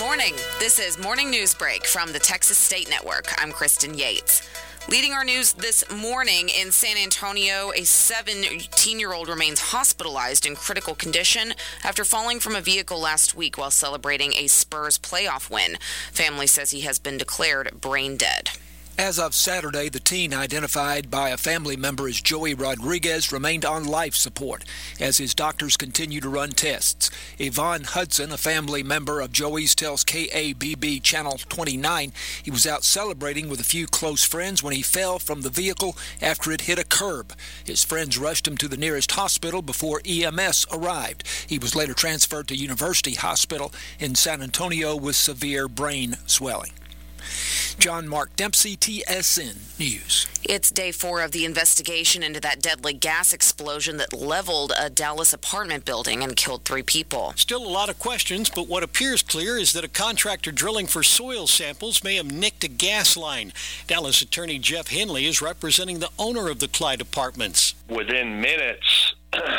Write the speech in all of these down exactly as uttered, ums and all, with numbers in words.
morning. This is Morning News Break from the Texas State Network. I'm Kristen Yates. Leading our news this morning in San Antonio, a seventeen-year-old remains hospitalized in critical condition after falling from a vehicle last week while celebrating a Spurs playoff win. Family says he has been declared brain dead. As of Saturday, the teen, identified by a family member as Joey Rodriguez, remained on life support as his doctors continue to run tests. Yvonne Hudson, a family member of Joey's, tells K A B B Channel twenty-nine he was out celebrating with a few close friends when he fell from the vehicle after it hit a curb. His friends rushed him to the nearest hospital before E M S arrived. He was later transferred to University Hospital in San Antonio with severe brain swelling. John Mark Dempsey, T S N News. It's day four of the investigation into that deadly gas explosion that leveled a Dallas apartment building and killed three people. Still a lot of questions, but what appears clear is that a contractor drilling for soil samples may have nicked a gas line. Dallas Attorney Jeff Henley is representing the owner of the Clyde Apartments. Within minutes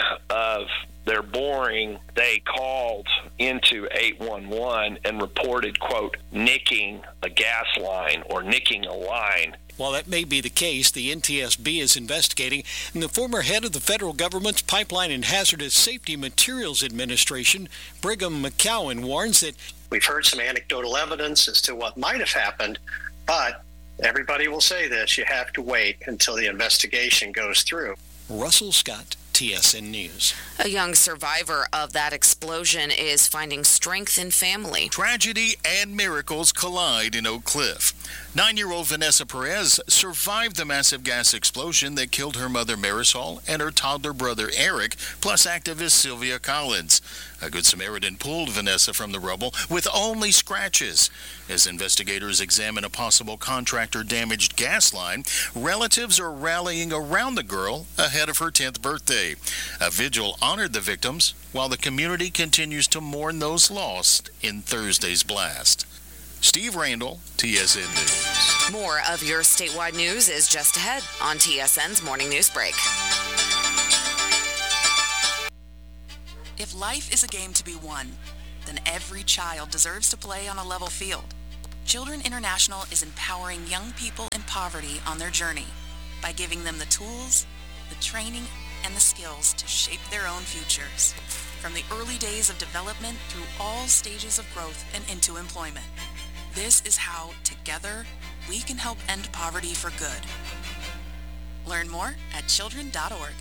of their boring, they called into eight one one and reported, quote, nicking a gas line or nicking a line. While that may be the case, the N T S B is investigating, and the former head of the federal government's Pipeline and Hazardous Safety Materials Administration, Brigham McCowan, warns that we've heard some anecdotal evidence as to what might have happened, but everybody will say this, you have to wait until the investigation goes through. Russell Scott, T S N News. A young survivor of that explosion is finding strength in family. Tragedy and miracles collide in Oak Cliff. Nine-year-old Vanessa Perez survived the massive gas explosion that killed her mother Marisol and her toddler brother Eric, plus activist Sylvia Collins. A Good Samaritan pulled Vanessa from the rubble with only scratches. As investigators examine a possible contractor-damaged gas line, relatives are rallying around the girl ahead of her tenth birthday. A vigil honored the victims while the community continues to mourn those lost in Thursday's blast. Steve Randall, T S N News. More of your statewide news is just ahead on T S N's Morning News Break. If life is a game to be won, then every child deserves to play on a level field. Children International is empowering young people in poverty on their journey by giving them the tools, the training, and the skills to shape their own futures, from the early days of development through all stages of growth and into employment. This is how, together, we can help end poverty for good. Learn more at children dot org.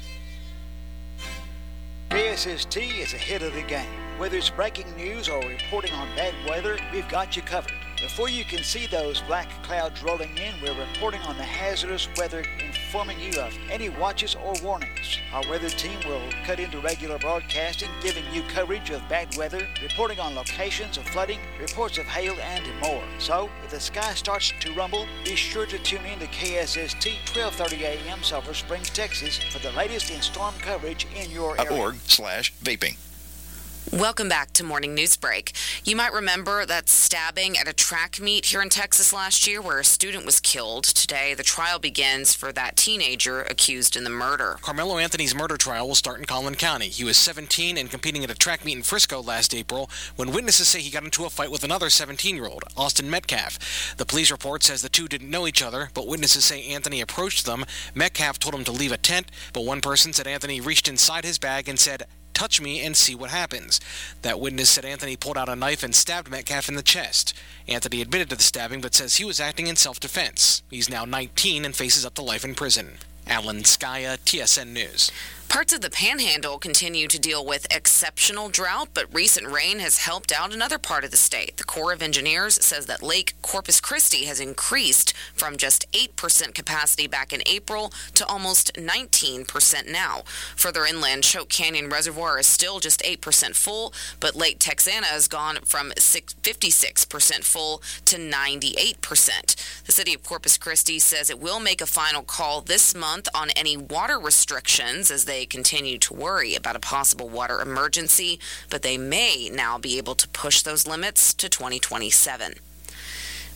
K S S T is ahead of the game. Whether it's breaking news or reporting on bad weather, we've got you covered. Before you can see those black clouds rolling in, we're reporting on the hazardous weather, informing you of any watches or warnings. Our weather team will cut into regular broadcasting, giving you coverage of bad weather, reporting on locations of flooding, reports of hail, and more. So, if the sky starts to rumble, be sure to tune in to K S S T twelve thirty A M Sulphur Springs, Texas for the latest in storm coverage in your area. .org slash vaping. Welcome back to Morning News Break. You might remember that stabbing at a track meet here in Texas last year where a student was killed. Today, the trial begins for that teenager accused in the murder. Carmelo Anthony's murder trial will start in Collin County. He was seventeen and competing at a track meet in Frisco last April when witnesses say he got into a fight with another seventeen-year-old, Austin Metcalf. The police report says the two didn't know each other, but witnesses say Anthony approached them. Metcalf told him to leave a tent, but one person said Anthony reached inside his bag and said, "Touch me and see what happens." That witness said Anthony pulled out a knife and stabbed Metcalf in the chest. Anthony admitted to the stabbing but says he was acting in self-defense. He's now nineteen and faces up to life in prison. Alan Skaya, T S N News. Parts of the Panhandle continue to deal with exceptional drought, but recent rain has helped out another part of the state. The Corps of Engineers says that Lake Corpus Christi has increased from just eight percent capacity back in April to almost nineteen percent now. Further inland, Choke Canyon Reservoir is still just eight percent full, but Lake Texana has gone from fifty-six percent full to ninety-eight percent. The city of Corpus Christi says it will make a final call this month on any water restrictions as they continue to worry about a possible water emergency, but they may now be able to push those limits to twenty twenty-seven.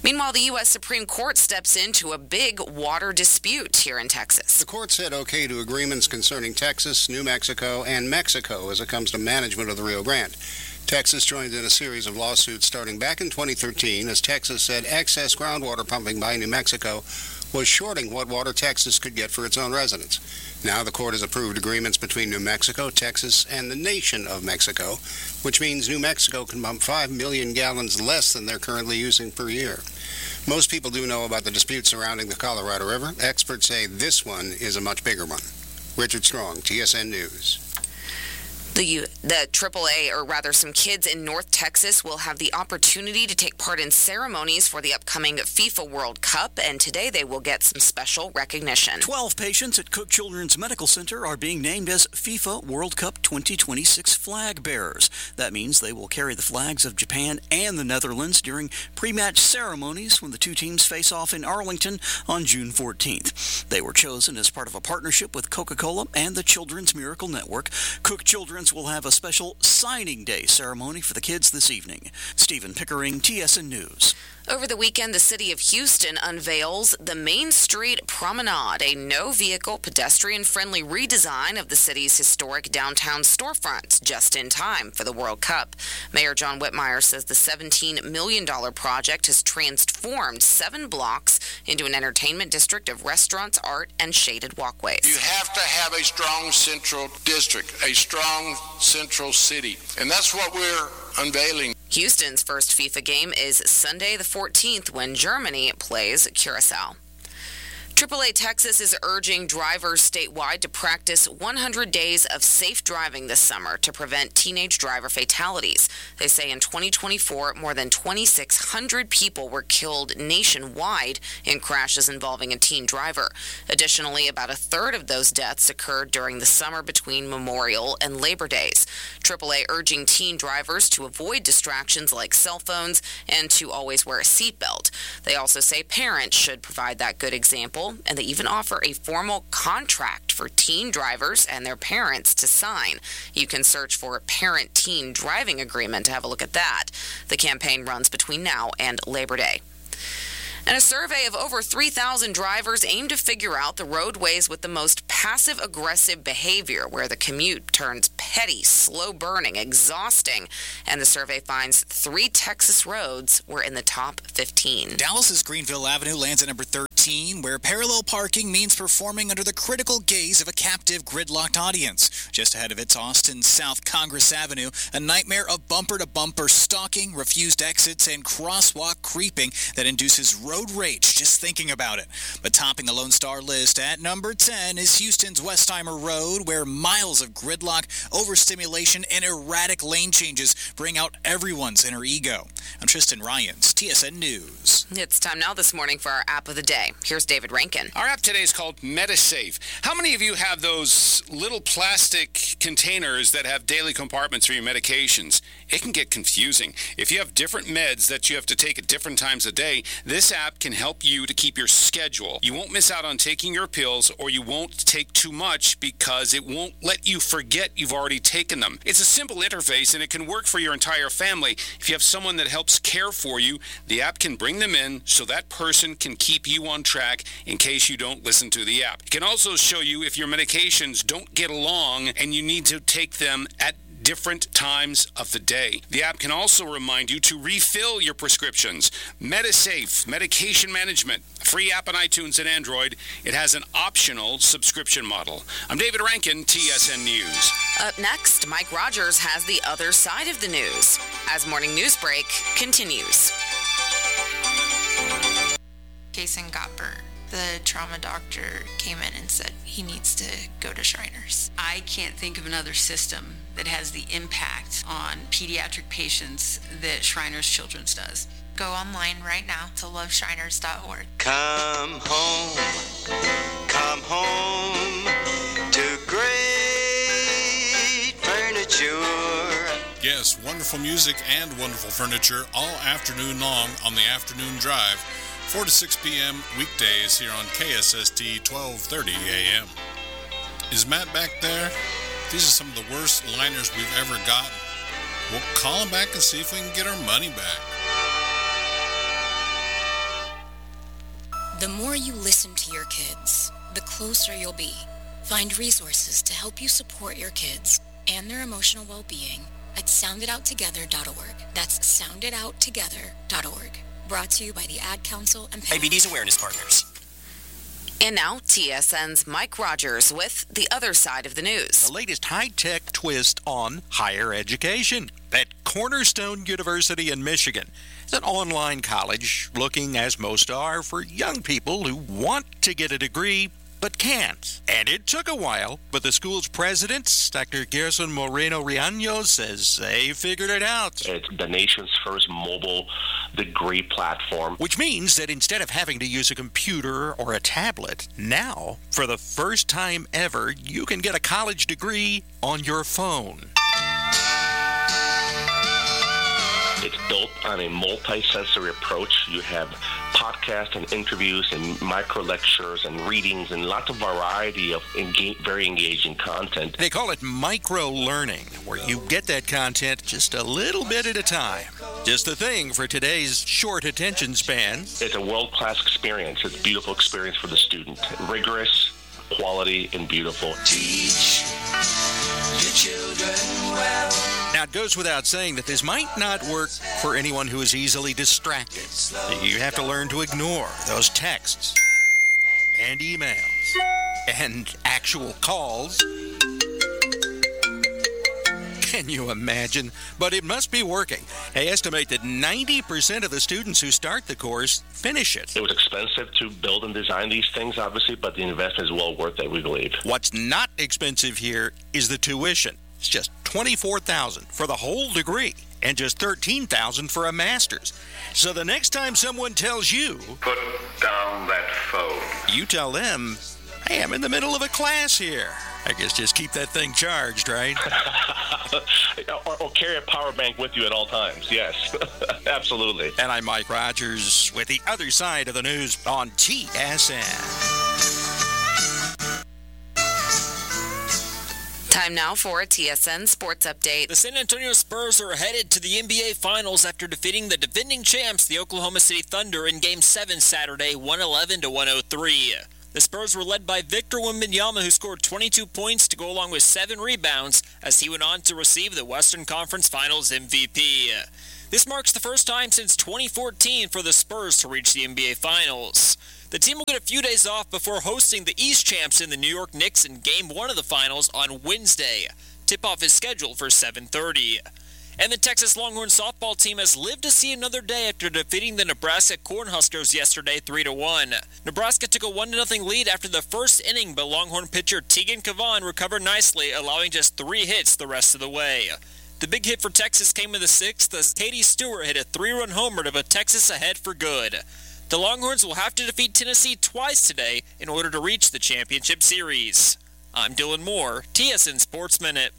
Meanwhile, the U S Supreme Court steps into a big water dispute here in Texas. The court said okay to agreements concerning Texas, New Mexico, and Mexico as it comes to management of the Rio Grande. Texas joined in a series of lawsuits starting back in twenty thirteen as Texas said excess groundwater pumping by New Mexico was shorting what water Texas could get for its own residents. Now the court has approved agreements between New Mexico, Texas, and the nation of Mexico, which means New Mexico can pump five million gallons less than they're currently using per year. Most people do know about the dispute surrounding the Colorado River. Experts say this one is a much bigger one. Richard Strong, T S N News. The, the triple A, or rather some kids in North Texas, will have the opportunity to take part in ceremonies for the upcoming FIFA World Cup, and today they will get some special recognition. Twelve patients at Cook Children's Medical Center are being named as FIFA World Cup twenty twenty-six flag bearers. That means they will carry the flags of Japan and the Netherlands during pre-match ceremonies when the two teams face off in Arlington on June fourteenth. They were chosen as part of a partnership with Coca-Cola and the Children's Miracle Network. Cook Children's will have a special signing day ceremony for the kids this evening. Stephen Pickering, T S N News. Over the weekend, the city of Houston unveils the Main Street Promenade, a no-vehicle, pedestrian-friendly redesign of the city's historic downtown storefronts, just in time for the World Cup. Mayor John Whitmire says the seventeen million dollars project has transformed seven blocks into an entertainment district of restaurants, art, and shaded walkways. You have to have a strong central district, a strong central city, and that's what we're unveiling. Houston's first FIFA game is Sunday the fourteenth when Germany plays Curacao. triple A Texas is urging drivers statewide to practice one hundred days of safe driving this summer to prevent teenage driver fatalities. They say in twenty twenty-four, more than twenty-six hundred people were killed nationwide in crashes involving a teen driver. Additionally, about a third of those deaths occurred during the summer between Memorial and Labor Days. triple A urging teen drivers to avoid distractions like cell phones and to always wear a seatbelt. They also say parents should provide that good example, and they even offer a formal contract for teen drivers and their parents to sign. You can search for a parent-teen driving agreement to have a look at that. The campaign runs between now and Labor Day. And a survey of over three thousand drivers aimed to figure out the roadways with the most passive-aggressive behavior, where the commute turns petty, slow-burning, exhausting. And the survey finds three Texas roads were in the top fifteen. Dallas's Greenville Avenue lands at number thirteen, where parallel parking means performing under the critical gaze of a captive, gridlocked audience. Just ahead of it's Austin's South Congress Avenue, a nightmare of bumper-to-bumper stalking, refused exits, and crosswalk creeping that induces road rage just thinking about it. But topping the Lone Star list at number ten is Houston's Westheimer Road, where miles of gridlock, overstimulation, and erratic lane changes bring out everyone's inner ego. I'm Tristan Ryans, T S N News. It's time now this morning for our app of the day. Here's David Rankin. Our app today is called MediSafe. How many of you have those little plastic containers that have daily compartments for your medications? It can get confusing. If you have different meds that you have to take at different times a day, this app can help you to keep your schedule. You won't miss out on taking your pills, or you won't take too much because it won't let you forget you've already taken them. It's a simple interface, and it can work for your entire family. If you have someone that helps care for you, the app can bring them in so that person can keep you on track in case you don't listen to the app. It can also show you if your medications don't get along and you need to take them at different times of the day. The app can also remind you to refill your prescriptions. MediSafe, medication management, free app on iTunes and Android. It has an optional subscription model. I'm David Rankin, T S N News. Up next, Mike Rogers has the other side of the news as Morning News Break continues. Kason got burnt. The trauma doctor came in and said he needs to go to Shriners. I can't think of another system that has the impact on pediatric patients that Shriners Children's does. Go online right now to love shriners dot org. Come home, come home to great furniture. Yes, wonderful music and wonderful furniture all afternoon long on the Afternoon Drive. four to six p.m. weekdays here on K S S T twelve thirty a.m. Is Matt back there? These are some of the worst liners we've ever gotten. We'll call him back and see if we can get our money back. The more you listen to your kids, the closer you'll be. Find resources to help you support your kids and their emotional well-being at sound it out together dot org. That's sound it out together dot org. Brought to you by the Ad Council and I B D's Awareness Partners. And now, T S N's Mike Rogers with the other side of the news. The latest high-tech twist on higher education at Cornerstone University in Michigan. It's an online college looking, as most are, for young people who want to get a degree but can't. And it took a while, but the school's president, Doctor Gerson Moreno-Riaño, says they figured it out. It's the nation's first mobile degree platform. Which means that instead of having to use a computer or a tablet, now, for the first time ever, you can get a college degree on your phone. It's built on a multi-sensory approach. You have podcasts and interviews and micro lectures and readings and lots of variety of engage, very engaging content. They call it micro-learning, where you get that content just a little bit at a time. Just the thing for today's short attention span. It's a world-class experience. It's a beautiful experience for the student. Rigorous, quality, and beautiful. Teach your children well. Now, it goes without saying that this might not work for anyone who is easily distracted. You have to learn to ignore those texts and emails and actual calls. Can you imagine? But it must be working. They estimate that ninety percent of the students who start the course finish it. It was expensive to build and design these things, obviously, but the investment is well worth it, we believe. What's not expensive here is the tuition. It's just twenty-four thousand dollars for the whole degree and just thirteen thousand dollars for a master's. So the next time someone tells you, put down that phone, you tell them, hey, I'm in the middle of a class here. I guess just keep that thing charged, right? or, or carry a power bank with you at all times, yes. Absolutely. And I'm Mike Rogers with the other side of the news on T S N. Time now for a T S N Sports Update. The San Antonio Spurs are headed to the N B A Finals after defeating the defending champs, the Oklahoma City Thunder, in Game seven Saturday, one eleven to one oh three. The Spurs were led by Victor Wembanyama, who scored twenty-two points to go along with seven rebounds as he went on to receive the Western Conference Finals M V P. This marks the first time since twenty fourteen for the Spurs to reach the N B A Finals. The team will get a few days off before hosting the East champs in the New York Knicks in Game one of the Finals on Wednesday. Tip-off is scheduled for seven thirty. And the Texas Longhorn softball team has lived to see another day after defeating the Nebraska Cornhuskers yesterday three to one. Nebraska took a one to nothing lead after the first inning, but Longhorn pitcher Tegan Cavan recovered nicely, allowing just three hits the rest of the way. The big hit for Texas came in the sixth as Katie Stewart hit a three-run homer to put Texas ahead for good. The Longhorns will have to defeat Tennessee twice today in order to reach the championship series. I'm Dylan Moore, T S N Sports Minute.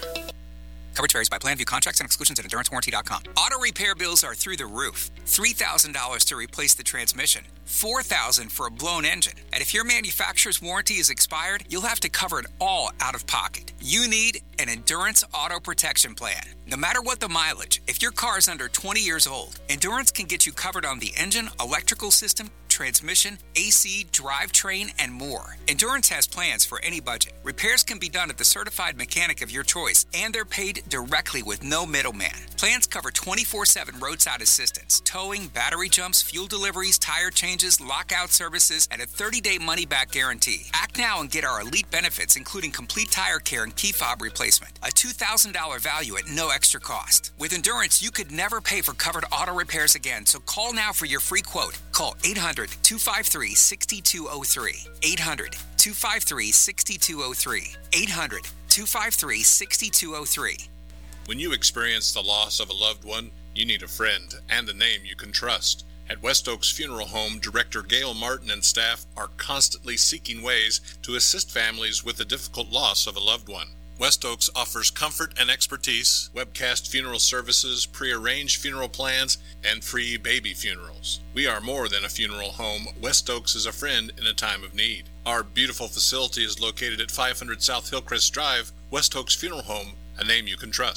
Coverage varies by plan. View contracts and exclusions at endurance warranty dot com. Auto repair bills are through the roof. three thousand dollars to replace the transmission. four thousand dollars for a blown engine. And if your manufacturer's warranty is expired, you'll have to cover it all out of pocket. You need an Endurance Auto Protection Plan. No matter what the mileage, if your car is under twenty years old, Endurance can get you covered on the engine, electrical system, transmission, A C, drivetrain, and more. Endurance has plans for any budget. Repairs can be done at the certified mechanic of your choice, and they're paid directly with no middleman. Plans cover twenty-four seven roadside assistance, towing, battery jumps, fuel deliveries, tire changes, lockout services, and a thirty-day money-back guarantee. Act now and get our elite benefits, including complete tire care and key fob replacement. A two thousand dollars value at no extra cost. With Endurance, you could never pay for covered auto repairs again, so call now for your free quote. Call eight hundred, two five three, six two zero three. eight hundred, two five three, six two zero three. eight hundred, two five three, six two zero three. When you experience the loss of a loved one, you need a friend and a name you can trust. At West Oaks Funeral Home, Director Gail Martin and staff are constantly seeking ways to assist families with the difficult loss of a loved one. West Oaks offers comfort and expertise, webcast funeral services, pre-arranged funeral plans, and free baby funerals. We are more than a funeral home. West Oaks is a friend in a time of need. Our beautiful facility is located at five hundred South Hillcrest Drive. West Oaks Funeral Home, a name you can trust.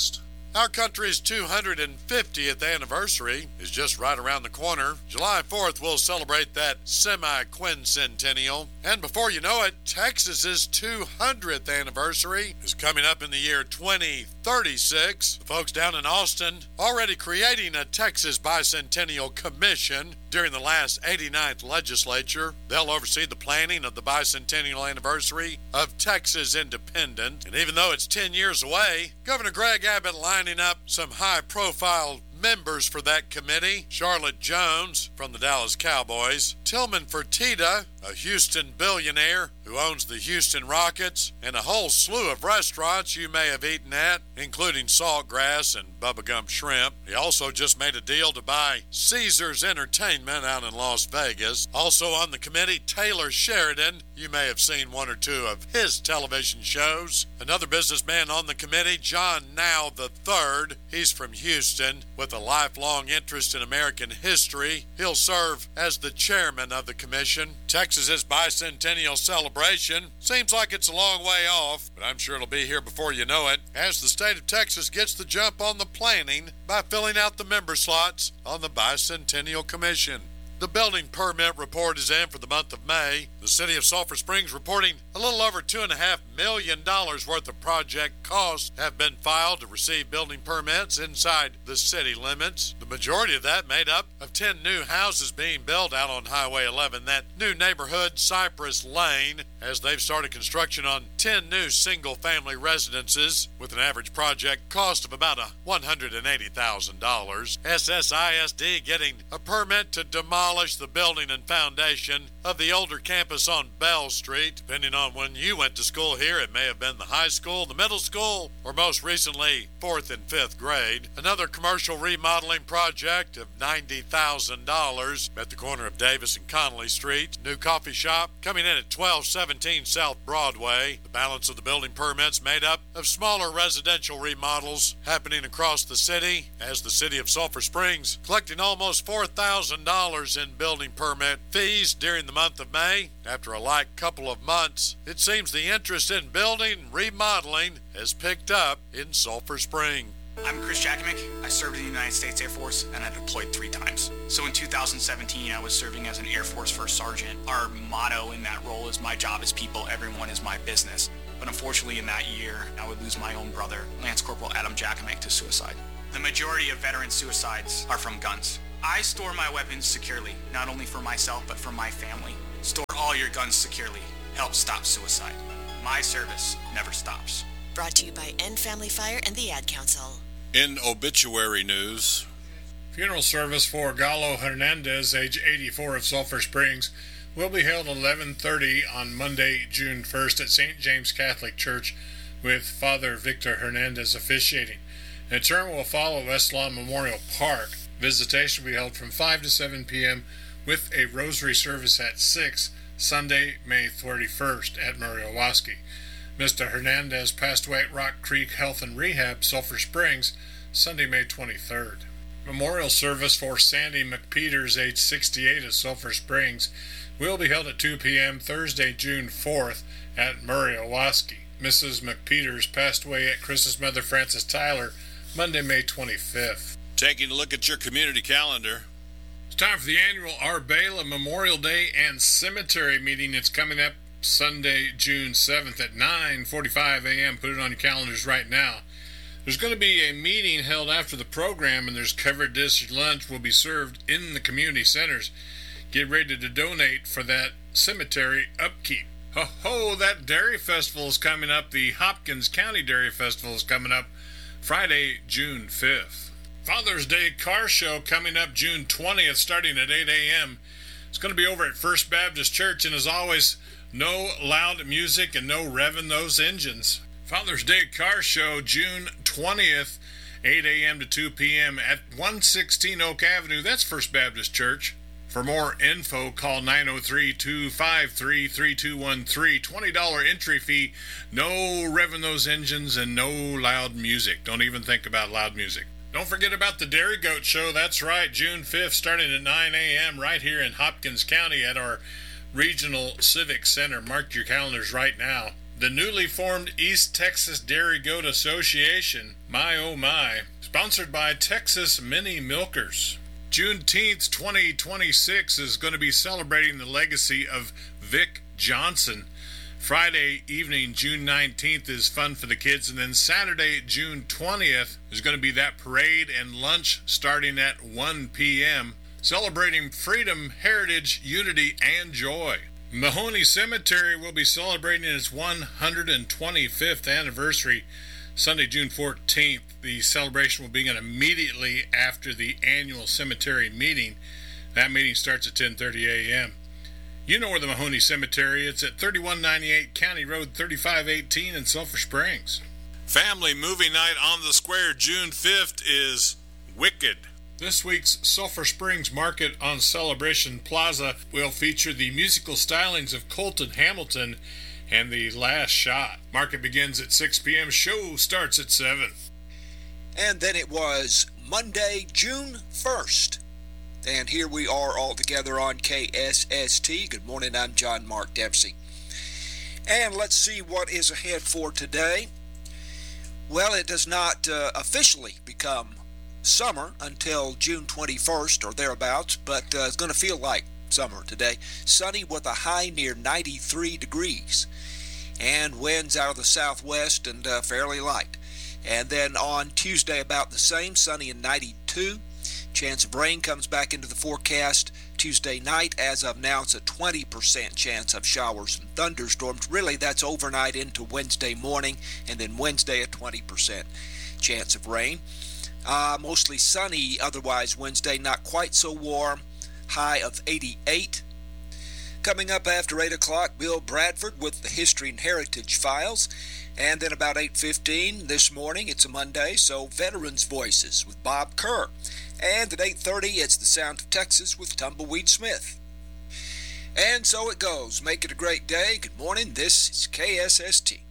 Our country's two hundred fiftieth anniversary is just right around the corner. July fourth, we'll celebrate that semi-quincentennial. And before you know it, Texas's two hundredth anniversary is coming up in the year twenty thirty-six. The folks down in Austin already creating a Texas Bicentennial Commission during the last eighty-ninth legislature. They'll oversee the planning of the bicentennial anniversary of Texas independence. And even though it's ten years away, Governor Greg Abbott lining up some high-profile members for that committee. Charlotte Jones from the Dallas Cowboys, Tillman Fertitta, a Houston billionaire who owns the Houston Rockets, and a whole slew of restaurants you may have eaten at, including Saltgrass and Bubba Gump Shrimp. He also just made a deal to buy Caesars Entertainment out in Las Vegas. Also on the committee, Taylor Sheridan. You may have seen one or two of his television shows. Another businessman on the committee, John Now the third. He's from Houston with a lifelong interest in American history. He'll serve as the chairman of the commission. Texas's bicentennial celebration seems like it's a long way off, but I'm sure it'll be here before you know it, as the state of Texas gets the jump on the planning by filling out the member slots on the Bicentennial Commission. The building permit report is in for the month of May. The city of Sulphur Springs reporting a little over two point five million dollars worth of project costs have been filed to receive building permits inside the city limits. The majority of that made up of ten new houses being built out on Highway eleven, that new neighborhood Cypress Lane, as they've started construction on ten new single-family residences with an average project cost of about one hundred eighty thousand dollars. S S I S D getting a permit to demolish the building and foundation of the older campus on Bell Street. Depending on when you went to school here, it may have been the high school, the middle school, or most recently, fourth and fifth grade. Another commercial remodeling project of ninety thousand dollars at the corner of Davis and Connolly Street. New coffee shop coming in at twelve seventeen South Broadway. The balance of the building permits made up of smaller residential remodels happening across the city, as the city of Sulphur Springs collecting almost four thousand dollars in building permit fees during the month of May. After a light couple of months, it seems the interest in building and remodeling has picked up in Sulphur Springs. I'm Chris Jakimick. I served in the United States Air Force and I deployed three times. So in two thousand seventeen, I was serving as an Air Force First Sergeant. Our motto in that role is "My job is people, everyone is my business." But unfortunately in that year, I would lose my own brother, Lance Corporal Adam Jakimick, to suicide. The majority of veteran suicides are from guns. I store my weapons securely, not only for myself, but for my family. Store all your guns securely. Help stop suicide. My service never stops. Brought to you by End Family Fire and the Ad Council. In obituary news, funeral service for Galo Hernandez, age eighty-four, of Sulphur Springs, will be held at eleven thirty on Monday, June first at Saint James Catholic Church, with Father Victor Hernandez officiating. The turn will follow West Lawn Memorial Park. Visitation will be held from five to seven p.m. with a rosary service at six, Sunday, May thirty-first at Murray-Owaski. Mister Hernandez passed away at Rock Creek Health and Rehab, Sulphur Springs, Sunday, May twenty-third. Memorial service for Sandy McPeters, age sixty-eight, of Sulphur Springs, will be held at two p.m. Thursday, June fourth at Murray-Owaski. Missus McPeters passed away at Chris's mother, Frances Tyler, Monday, May twenty-fifth. Taking a look at your community calendar. It's time for the annual Arbela Memorial Day and Cemetery meeting. It's coming up Sunday, June seventh at nine forty-five a.m. Put it on your calendars right now. There's going to be a meeting held after the program, and there's covered dish lunch will be served in the community centers. Get ready to donate for that cemetery upkeep. Ho ho, that Dairy Festival is coming up. The Hopkins County Dairy Festival is coming up Friday, June fifth. Father's Day Car Show coming up June twentieth, starting at eight a.m. It's going to be over at First Baptist Church, and as always, no loud music and no revving those engines. Father's Day Car Show, June twentieth, eight a.m. to two p.m. at one sixteen Oak Avenue. That's First Baptist Church. For more info, call nine oh three, two five three, three two one three. twenty dollars entry fee. No revving those engines and no loud music. Don't even think about loud music. Don't forget about the Dairy Goat Show. That's right, June fifth, starting at nine a.m. right here in Hopkins County at our Regional Civic Center. Mark your calendars right now. The newly formed East Texas Dairy Goat Association, my oh my, Sponsored by Texas Mini Milkers. Juneteenth twenty twenty-six is going to be celebrating the legacy of Vic Johnson. Friday evening, June nineteenth, is fun for the kids, and then Saturday, June twentieth, is going to be that parade and lunch starting at one p.m., celebrating freedom, heritage, unity, and joy. Mahoney Cemetery will be celebrating its one hundred twenty-fifth anniversary Sunday, June fourteenth. The celebration will begin immediately after the annual cemetery meeting. That meeting starts at ten thirty a.m. You know where the Mahoney Cemetery is. It's at thirty-one ninety-eight County Road thirty-five eighteen in Sulphur Springs. Family movie night on the square June fifth is Wicked. This week's Sulphur Springs Market on Celebration Plaza will feature the musical stylings of Colton Hamilton and The Last Shot. Market begins at six p.m. Show starts at seven. And then it was Monday, June first. And here we are all together on K S S T. Good morning, I'm John Mark Dempsey. And let's see what is ahead for today. Well, it does not uh, officially become summer until June twenty-first or thereabouts, but uh, it's going to feel like summer today. Sunny with a high near ninety-three degrees. And winds out of the southwest and uh, fairly light. And then on Tuesday about the same, sunny and ninety-two. Chance of rain comes back into the forecast Tuesday night. As of now, it's a twenty percent chance of showers and thunderstorms. Really, that's overnight into Wednesday morning, and then Wednesday a twenty percent chance of rain. Uh, mostly sunny otherwise Wednesday, not quite so warm, high of eighty-eight. Coming up after eight o'clock, Bill Bradford with the History and Heritage Files. And then about eight fifteen this morning, it's a Monday, so Veterans Voices with Bob Kerr. And at eight thirty, it's The Sound of Texas with Tumbleweed Smith. And so it goes. Make it a great day. Good morning. This is K S S T.